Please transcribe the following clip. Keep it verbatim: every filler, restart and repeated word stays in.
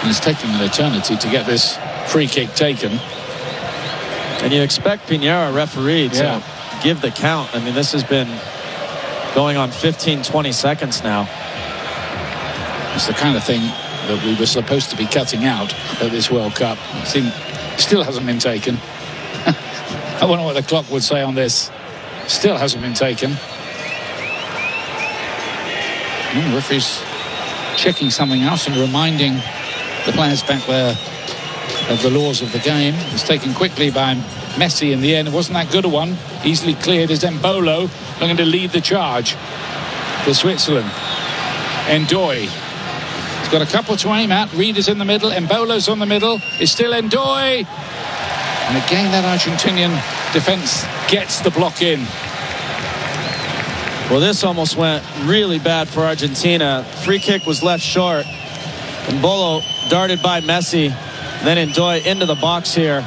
it's taking an eternity to get this free kick taken. And you expect Piñera, referee, to yeah. give the count. I mean, this has been going on fifteen, twenty seconds now. It's the kind of thing that we were supposed to be cutting out at this World Cup. It seemed, still hasn't been taken. I wonder what the clock would say on this. Still hasn't been taken. Mm, referee's checking something else and reminding the players back there of the laws of the game. It's taken quickly by Messi in the end. It wasn't that good a one. Easily cleared as Embolo looking to lead the charge for Switzerland. Ndoye. He's got a couple to aim at. Reed is in the middle. Embolo's on the middle. It's still Ndoye. And again, that Argentinian defence gets the block in. Well, this almost went really bad for Argentina. Free kick was left short. Embolo darted by Messi. Then Ndoye into the box here.